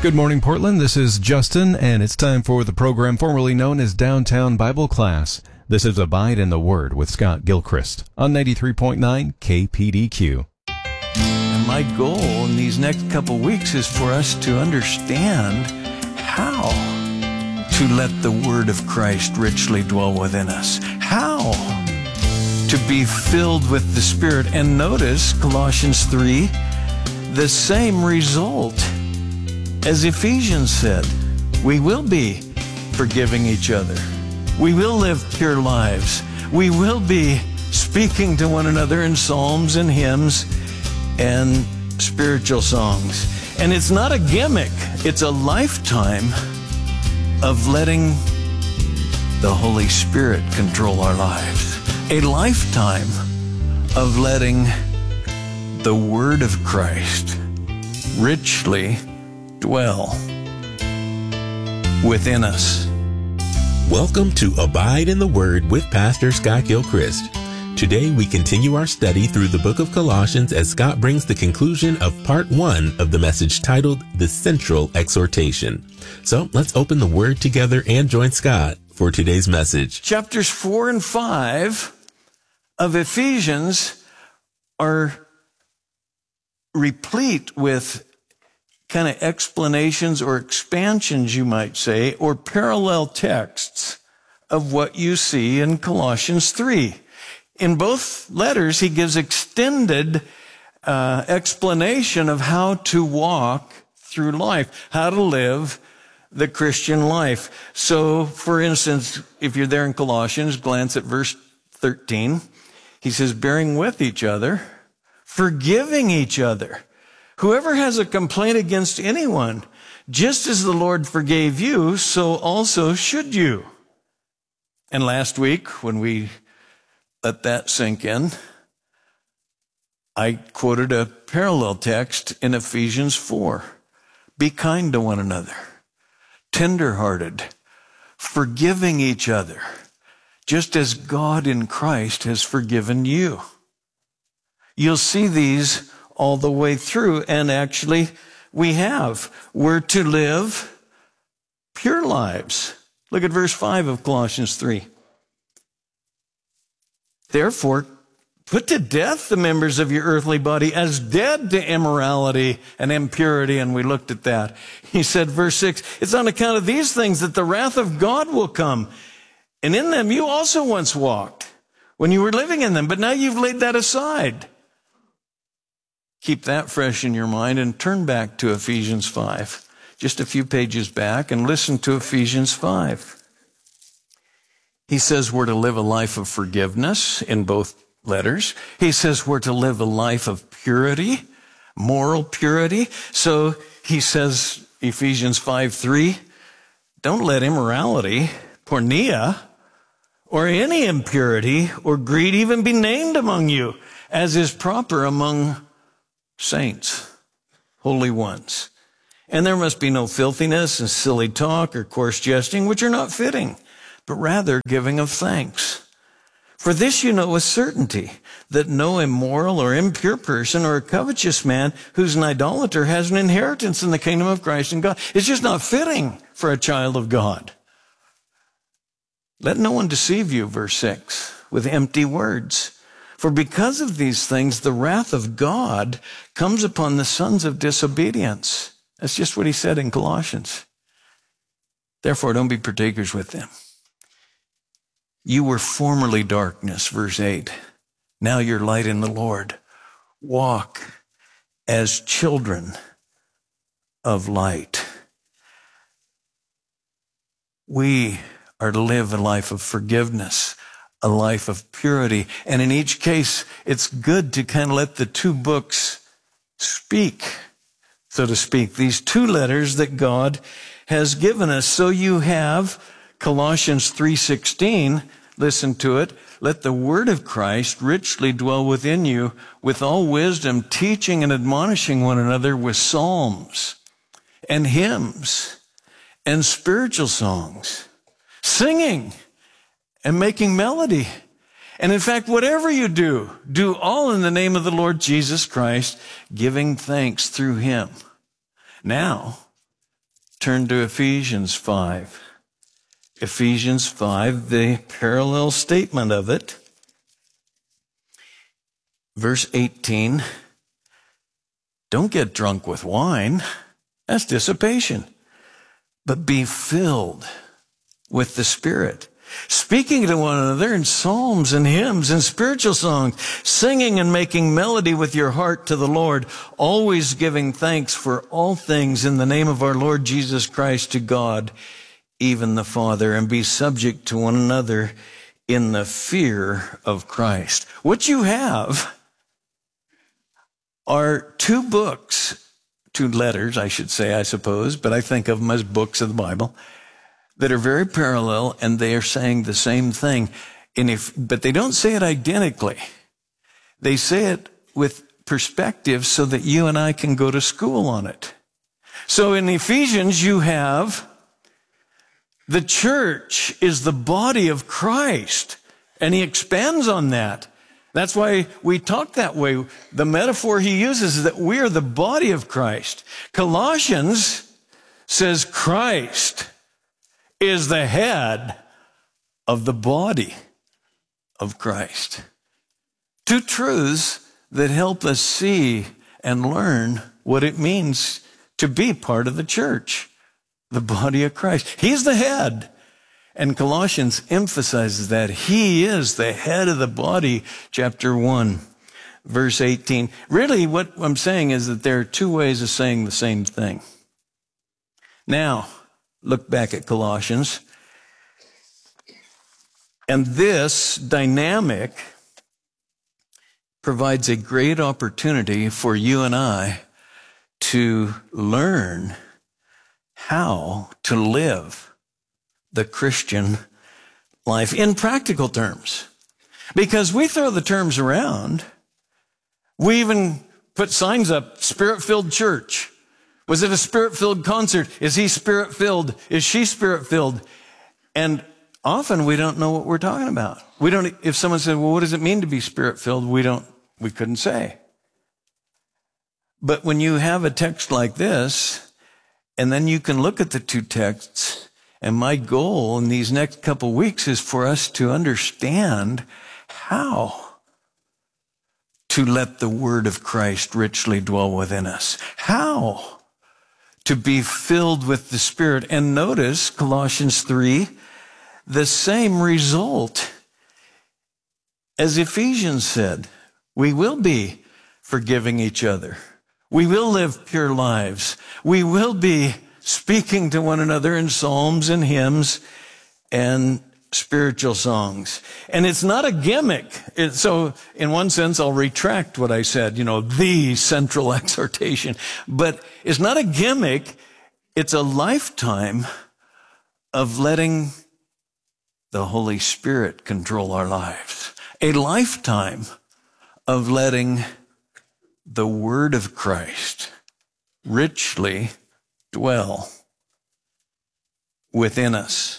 Good morning, Portland. This is Justin, and it's time for the program formerly known as Downtown Bible Class. This is Abide in the Word with Scott Gilchrist on 93.9 KPDQ. And my goal in these next couple weeks is for us to understand how to let the Word of Christ richly dwell within us. How to be filled with the Spirit. And notice Colossians 3, the same result as Ephesians said. We will be forgiving each other. We will live pure lives. We will be speaking to one another in psalms and hymns and spiritual songs. And it's not a gimmick. It's a lifetime of letting the Holy Spirit control our lives. A lifetime of letting the Word of Christ richly dwell within us. Welcome to Abide in the Word with Pastor Scott Gilchrist. Today we continue our study through the book of Colossians as Scott brings the conclusion of part 1 of the message titled The Central Exhortation. So let's open the Word together and join Scott for today's message. Chapters 4 and 5 of Ephesians are replete with kind of explanations or expansions, you might say, or parallel texts of what you see in Colossians 3. In both letters, he gives extended explanation of how to walk through life, how to live the Christian life. So, for instance, if you're there in Colossians, glance at verse 13. He says, bearing with each other, forgiving each other. Whoever has a complaint against anyone, just as the Lord forgave you, so also should you. And last week, when we let that sink in, I quoted a parallel text in Ephesians 4. Be kind to one another, tender-hearted, forgiving each other, just as God in Christ has forgiven you. You'll see these all the way through, and actually we're to live pure lives. Look at verse 5 of Colossians 3. Therefore, put to death the members of your earthly body as dead to immorality and impurity, and we looked at that. He said, verse 6, it's on account of these things that the wrath of God will come, and in them you also once walked when you were living in them, but now you've laid that aside. Keep that fresh in your mind and turn back to Ephesians 5, just a few pages back, and listen to Ephesians 5. He says we're to live a life of forgiveness in both letters. He says we're to live a life of purity, moral purity. So he says, Ephesians 5:3, don't let immorality, porneia, or any impurity or greed even be named among you, as is proper among saints, holy ones. And there must be no filthiness and silly talk or coarse jesting, which are not fitting, but rather giving of thanks. For this you know with certainty, that no immoral or impure person or a covetous man who's an idolater has an inheritance in the kingdom of Christ and God. It's just not fitting for a child of God. Let no one deceive you, verse 6, with empty words. For because of these things, the wrath of God comes upon the sons of disobedience. That's just what he said in Colossians. Therefore, don't be partakers with them. You were formerly darkness, verse 8. Now you're light in the Lord. Walk as children of light. We are to live a life of forgiveness, a life of purity. And in each case, it's good to kind of let the two books speak, so to speak, these two letters that God has given us. So you have Colossians 3:16, listen to it. Let the word of Christ richly dwell within you with all wisdom, teaching and admonishing one another with psalms and hymns and spiritual songs, singing and making melody. And in fact, whatever you do, do all in the name of the Lord Jesus Christ, giving thanks through him. Now, turn to Ephesians 5. Ephesians 5, the parallel statement of it. Verse 18, don't get drunk with wine. That's dissipation. But be filled with the Spirit, speaking to one another in psalms and hymns and spiritual songs, singing and making melody with your heart to the Lord, always giving thanks for all things in the name of our Lord Jesus Christ to God, even the Father, and be subject to one another in the fear of Christ. What you have are two letters, I should say, I suppose, but I think of them as books of the Bible that are very parallel, and they are saying the same thing. But they don't say it identically. They say it with perspective so that you and I can go to school on it. So in Ephesians, you have the church is the body of Christ, and he expands on that. That's why we talk that way. The metaphor he uses is that we are the body of Christ. Colossians says Christ is the head of the body of Christ. Two truths that help us see and learn what it means to be part of the church, the body of Christ. He's the head. And Colossians emphasizes that he is the head of the body, chapter 1, verse 18. Really, what I'm saying is that there are two ways of saying the same thing. Now, look back at Colossians. And this dynamic provides a great opportunity for you and I to learn how to live the Christian life in practical terms. Because we throw the terms around. We even put signs up, Spirit-filled church. Was it a Spirit-filled concert? Is he Spirit-filled? Is she Spirit-filled? And often we don't know what we're talking about. If someone said, well, what does it mean to be Spirit-filled? We couldn't say. But when you have a text like this, and then you can look at the two texts, and my goal in these next couple weeks is for us to understand how to let the word of Christ richly dwell within us. How to be filled with the Spirit. And notice Colossians 3, the same result as Ephesians said. We will be forgiving each other. We will live pure lives. We will be speaking to one another in psalms and hymns and spiritual songs. And it's not a gimmick. So in one sense, I'll retract what I said, the central exhortation. But it's not a gimmick. It's a lifetime of letting the Holy Spirit control our lives. A lifetime of letting the Word of Christ richly dwell within us.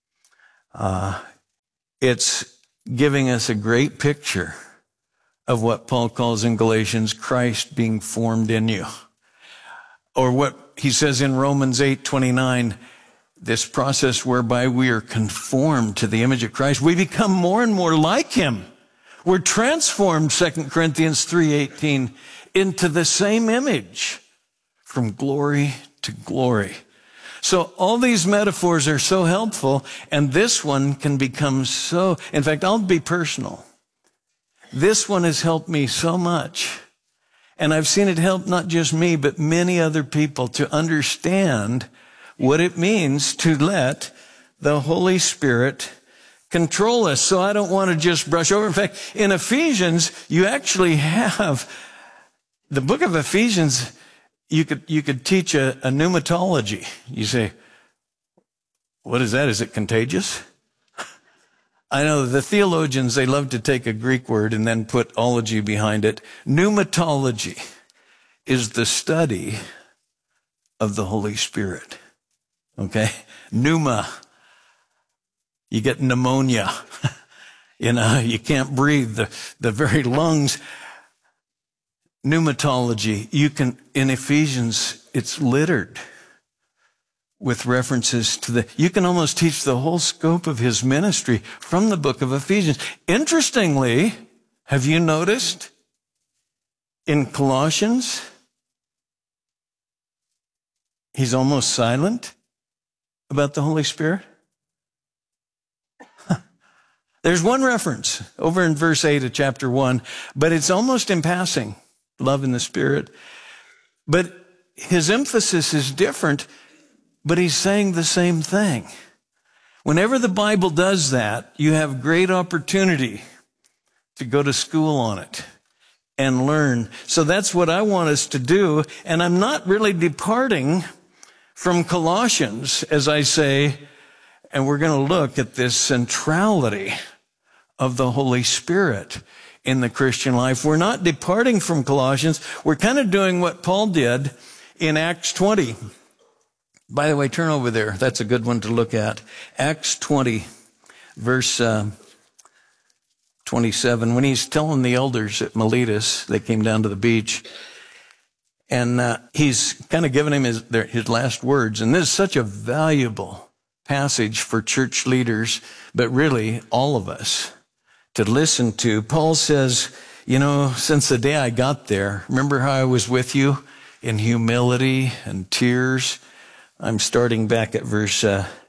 It's giving us a great picture of what Paul calls in Galatians, Christ being formed in you. Or what he says in Romans 8:29, this process whereby we are conformed to the image of Christ. We become more and more like him. We're transformed, 2 Corinthians 3:18, into the same image from glory to glory. So all these metaphors are so helpful, and this one can become so, in fact, I'll be personal. This one has helped me so much, and I've seen it help not just me, but many other people to understand what it means to let the Holy Spirit control us. So I don't want to just brush over. In fact, in Ephesians, you actually have the book of Ephesians. You could teach a pneumatology. You say, what is that? Is it contagious? I know the theologians, they love to take a Greek word and then put ology behind it. Pneumatology is the study of the Holy Spirit. Okay? Pneuma. You get pneumonia. You can't breathe. The very lungs. Pneumatology, in Ephesians, it's littered with references to you can almost teach the whole scope of his ministry from the book of Ephesians. Interestingly, have you noticed in Colossians, he's almost silent about the Holy Spirit? There's one reference over in verse 8 of chapter 1, but it's almost in passing, love in the Spirit. But his emphasis is different, but he's saying the same thing. Whenever the Bible does that, you have great opportunity to go to school on it and learn. So that's what I want us to do. And I'm not really departing from Colossians, as I say, and we're going to look at this centrality of the Holy Spirit in the Christian life. We're not departing from Colossians. We're kind of doing what Paul did in Acts 20. By the way, turn over there. That's a good one to look at. Acts 20, verse 27. When he's telling the elders at Miletus, they came down to the beach, and he's kind of giving him his last words. And this is such a valuable passage for church leaders, but really all of us to listen to. Paul says, since the day I got there, remember how I was with you in humility and tears? I'm starting back at verse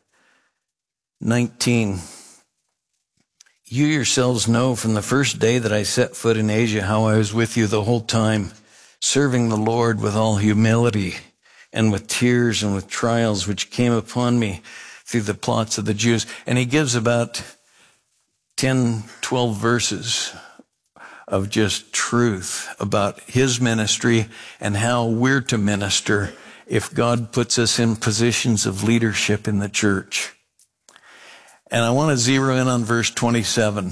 19. You yourselves know from the first day that I set foot in Asia how I was with you the whole time, serving the Lord with all humility and with tears and with trials which came upon me through the plots of the Jews. And he gives about 10, 12 verses of just truth about his ministry and how we're to minister if God puts us in positions of leadership in the church. And I want to zero in on verse 27.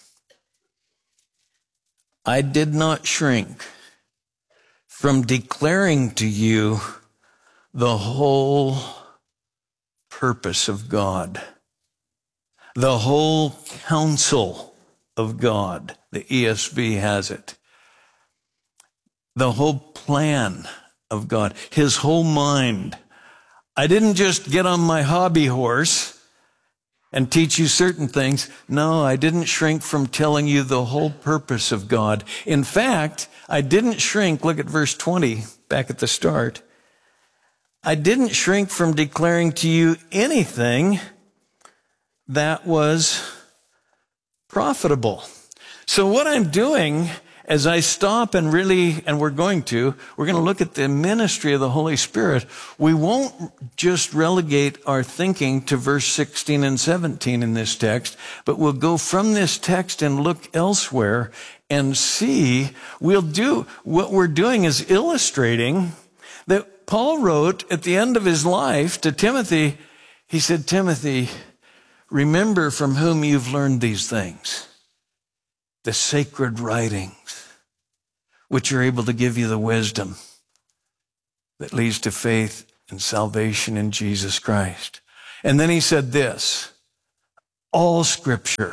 I did not shrink from declaring to you the whole purpose of God, the whole counsel of God. The ESV has it. The whole plan of God, his whole mind. I didn't just get on my hobby horse and teach you certain things. No, I didn't shrink from telling you the whole purpose of God. In fact, I didn't shrink, look at verse 20, back at the start. I didn't shrink from declaring to you anything that was profitable. So what I'm doing as I stop and we're going to look at the ministry of the Holy Spirit. We won't just relegate our thinking to verse 16 and 17 in this text, but we'll go from this text and look elsewhere and see. What we're doing is illustrating that Paul wrote at the end of his life to Timothy. He said, Timothy, remember from whom you've learned these things, the sacred writings, which are able to give you the wisdom that leads to faith and salvation in Jesus Christ. And then he said this, all Scripture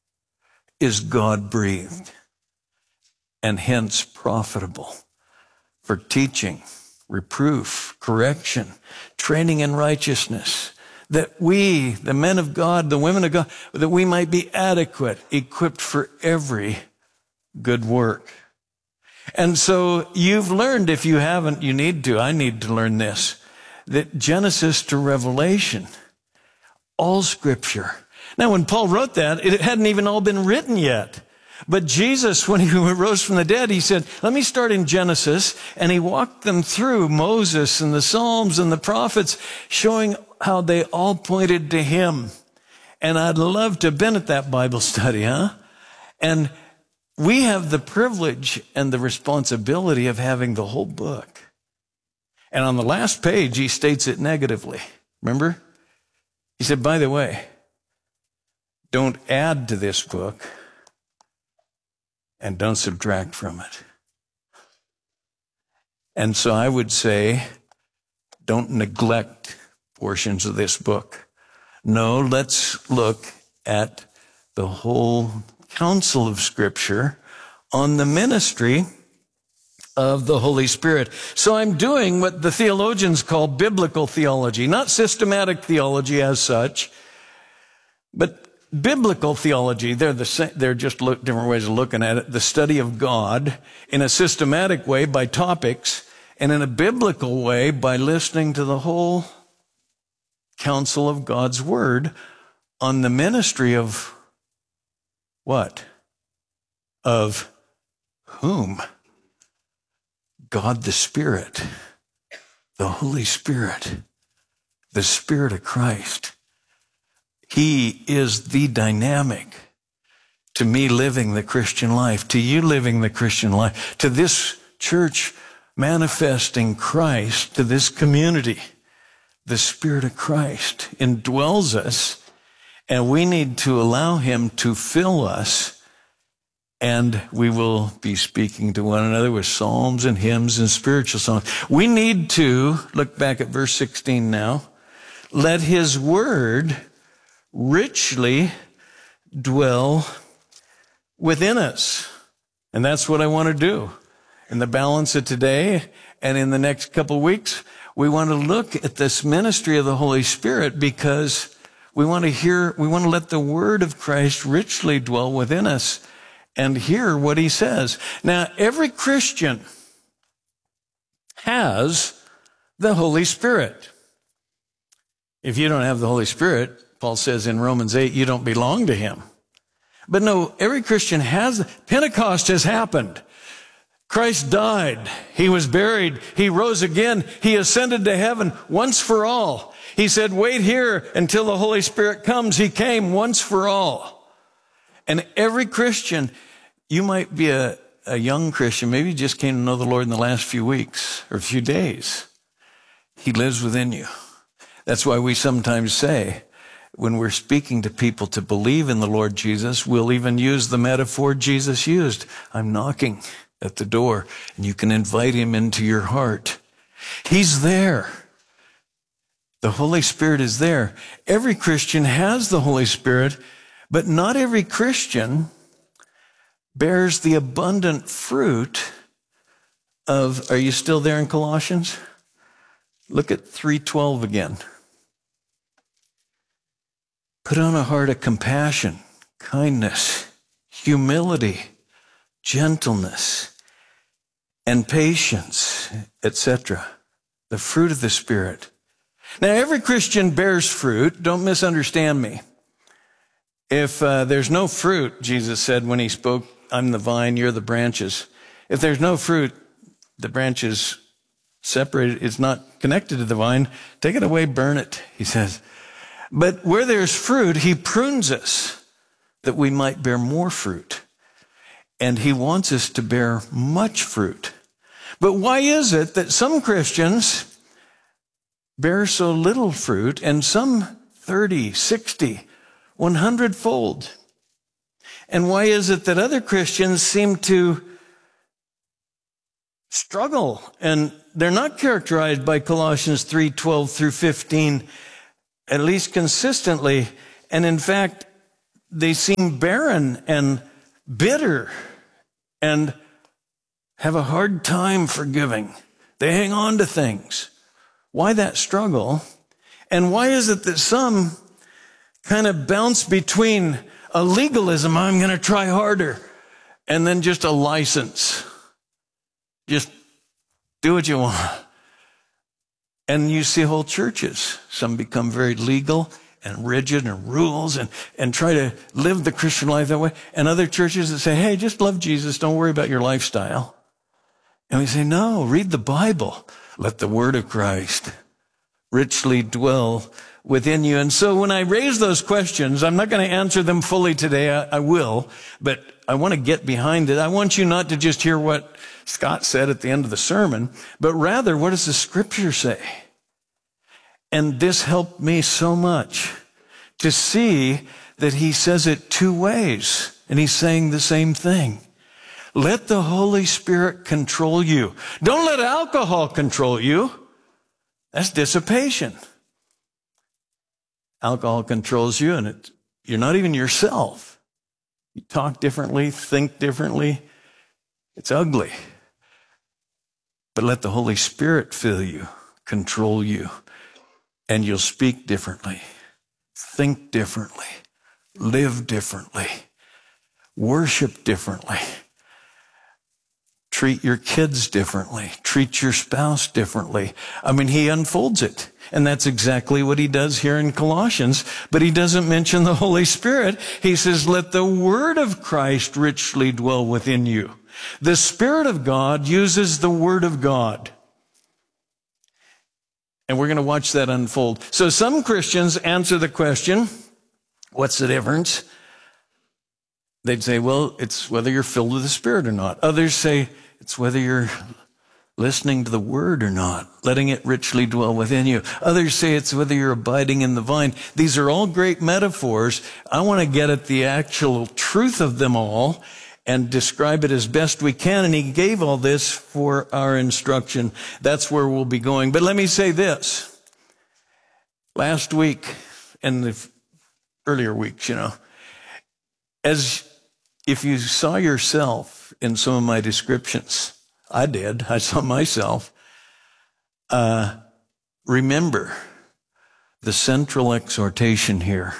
is God-breathed and hence profitable for teaching, reproof, correction, training in righteousness, that we, the men of God, the women of God, that we might be adequate, equipped for every good work. And so you've learned, if you haven't, you need to. I need to learn this, that Genesis to Revelation, all Scripture. Now, when Paul wrote that, it hadn't even all been written yet. But Jesus, when he rose from the dead, he said, let me start in Genesis. And he walked them through Moses and the Psalms and the prophets, showing how they all pointed to him. And I'd love to have been at that Bible study, huh? And we have the privilege and the responsibility of having the whole book. And on the last page, he states it negatively. Remember? He said, by the way, don't add to this book and don't subtract from it. And so I would say, don't neglect portions of this book. No, let's look at the whole counsel of Scripture on the ministry of the Holy Spirit. So I'm doing what the theologians call biblical theology, not systematic theology as such, but biblical theology. They're just different ways of looking at it. The study of God in a systematic way by topics, and in a biblical way by listening to the whole counsel of God's Word on the ministry of what? Of whom? God the Spirit, the Holy Spirit, the Spirit of Christ. He is the dynamic to me living the Christian life, to you living the Christian life, to this church manifesting Christ, to this community. The Spirit of Christ indwells us, and we need to allow Him to fill us. And we will be speaking to one another with psalms and hymns and spiritual songs. We need to, look back at verse 16 now, let His word richly dwell within us. And that's what I want to do. In the balance of today and in the next couple of weeks, we want to look at this ministry of the Holy Spirit because we want to let the word of Christ richly dwell within us and hear what He says. Now, every Christian has the Holy Spirit. If you don't have the Holy Spirit, Paul says in Romans 8, you don't belong to Him. But no, every Christian has. Pentecost has happened. Christ died. He was buried. He rose again. He ascended to heaven once for all. He said, wait here until the Holy Spirit comes. He came once for all. And every Christian, you might be a young Christian, maybe you just came to know the Lord in the last few weeks or a few days. He lives within you. That's why we sometimes say, when we're speaking to people to believe in the Lord Jesus, we'll even use the metaphor Jesus used. I'm knocking at the door, and you can invite Him into your heart. He's there. The Holy Spirit is there. Every Christian has the Holy Spirit, but not every Christian bears the abundant fruit of, are you still there in Colossians? Look at 3:12 again. Put on a heart of compassion, kindness, humility, gentleness, and patience, etc. The fruit of the Spirit. Now, every Christian bears fruit. Don't misunderstand me. If there's no fruit, Jesus said when He spoke, I'm the vine, you're the branches. If there's no fruit, the branch is separated, it's not connected to the vine. Take it away, burn it, He says. But where there's fruit, He prunes us that we might bear more fruit. And He wants us to bear much fruit. But why is it that some Christians bear so little fruit and some 30, 60, 100-fold? And why is it that other Christians seem to struggle and they're not characterized by Colossians 3:12 through 15, at least consistently, and in fact, they seem barren and bitter and have a hard time forgiving. They hang on to things. Why that struggle? And why is it that some kind of bounce between a legalism, I'm going to try harder, and then just a license? Just do what you want. And you see whole churches. Some become very legal and rigid and rules and try to live the Christian life that way. And other churches that say, hey, just love Jesus. Don't worry about your lifestyle. And we say, no, read the Bible. Let the word of Christ richly dwell within you. And so when I raise those questions, I'm not going to answer them fully today. I will, but I want to get behind it. I want you not to just hear what Scott said at the end of the sermon, but rather, what does the Scripture say? And this helped me so much to see that he says it two ways, and he's saying the same thing. Let the Holy Spirit control you. Don't let alcohol control you. That's dissipation. Alcohol controls you, and you're not even yourself. You talk differently, think differently. It's ugly. But let the Holy Spirit fill you, control you, and you'll speak differently, think differently, live differently, worship differently, treat your kids differently, treat your spouse differently. I mean, he unfolds it. And that's exactly what he does here in Colossians. But he doesn't mention the Holy Spirit. He says, let the word of Christ richly dwell within you. The Spirit of God uses the word of God. And we're going to watch that unfold. So some Christians answer the question, what's the difference? They'd say, well, it's whether you're filled with the Spirit or not. Others say, it's whether you're listening to the word or not, letting it richly dwell within you. Others say it's whether you're abiding in the vine. These are all great metaphors. I want to get at the actual truth of them all and describe it as best we can. And he gave all this for our instruction. That's where we'll be going. But let me say this. Last week and the earlier weeks, as if you saw yourself in some of my descriptions, I did. I saw myself. Remember, the central exhortation here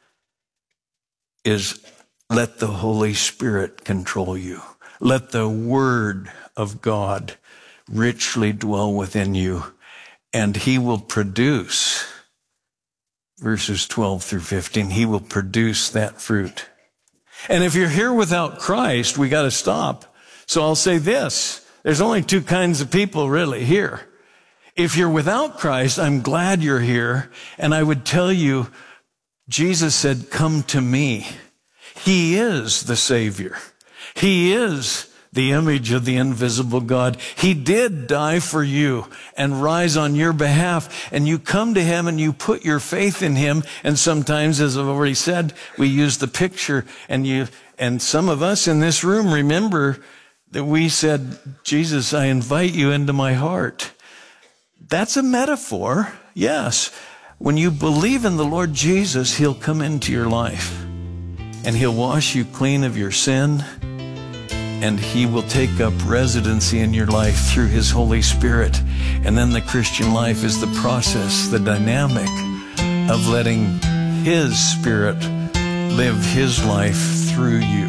is let the Holy Spirit control you. Let the Word of God richly dwell within you, and he will produce, verses 12 through 15, he will produce that fruit. And if you're here without Christ, we got to stop. So I'll say this. There's only two kinds of people really here. If you're without Christ, I'm glad you're here. And I would tell you, Jesus said, come to me. He is the Savior. He is the image of the invisible God. He did die for you and rise on your behalf. And you come to him and you put your faith in him. And sometimes, as I've already said, we use the picture. And some of us in this room remember that we said, Jesus, I invite you into my heart. That's a metaphor, yes. When you believe in the Lord Jesus, he'll come into your life and he'll wash you clean of your sin, and he will take up residency in your life through his Holy Spirit. And then the Christian life is the process, the dynamic of letting his Spirit live his life through you.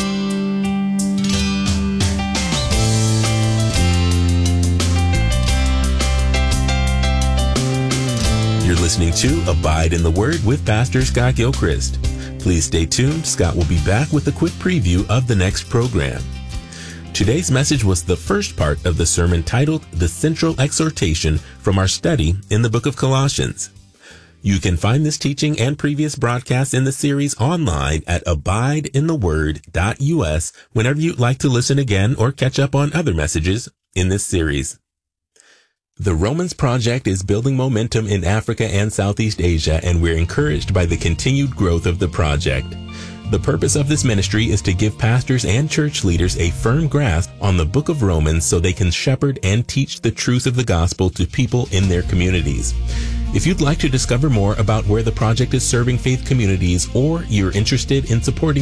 You're listening to Abide in the Word with Pastor Scott Gilchrist. Please stay tuned. Scott will be back with a quick preview of the next program. Today's message was the first part of the sermon titled The Central Exhortation from our study in the book of Colossians. You can find this teaching and previous broadcasts in the series online at abideintheword.us whenever you'd like to listen again or catch up on other messages in this series. The Romans Project is building momentum in Africa and Southeast Asia, and we're encouraged by the continued growth of the project. The purpose of this ministry is to give pastors and church leaders a firm grasp on the book of Romans so they can shepherd and teach the truth of the gospel to people in their communities. If you'd like to discover more about where the project is serving faith communities, or you're interested in supporting